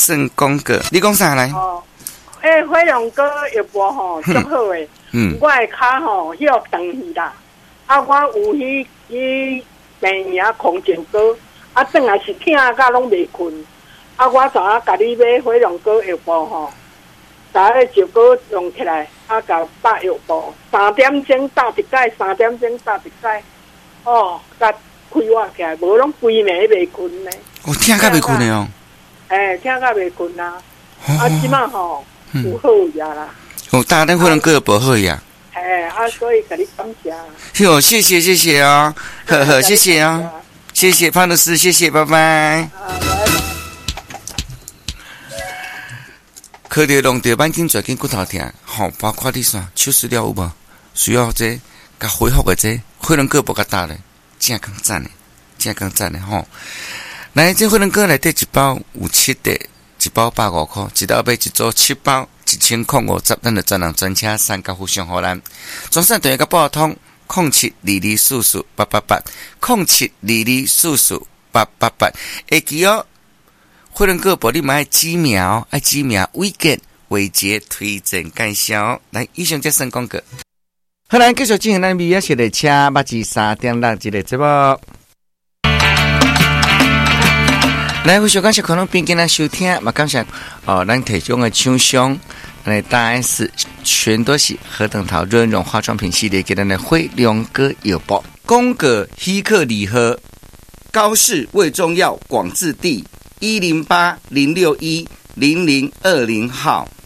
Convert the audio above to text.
圣公哥，你讲啥来？ 哦，火龙果药包吼，足好诶。我诶骹吼，迄个长去啦。啊，我有迄病名空症果，啊，转来是疼甲拢袂困。啊，我昨仔甲你买火龙果药包吼，昨仔就果用起来，啊，甲搭药包，3点钟搭一摆，3点钟搭一摆。哦，甲开我起来，无拢规暝袂困呢。 我疼甲袂困的哦。 疼甲袂困啊！啊，即马吼有好呀啦。 哦，大家火龙果药包好呀。 所以给你感谢。 哟，谢谢哦，谢谢哦，谢谢潘律师，谢谢，拜拜。靠着弄着板筋抓紧骨头疼，吼，包括你啥手术了有无？需要这甲恢复的这火龙果不甲打咧，正讲赞的吼。来，这火龙果内底一包有7块，一包150块，一道买一组7包。1050，咱就专人专车3甲互相互咱。专线电话甲报通0722448888，0722448888。会记哦，火龙果玻璃嘛爱几秒，weekend 伟杰推荐介绍。来，以上这3广告。好，咱继续进行咱美雅系列车823.6这个节目。来，非常感谢可能边跟咱收听，嘛感谢咱提供的厂商，大 S 全都是何等桃润润化妆品系列给咱的辉龙哥药包，宫葛希克礼盒，高氏胃中药广治地108-061-0020号。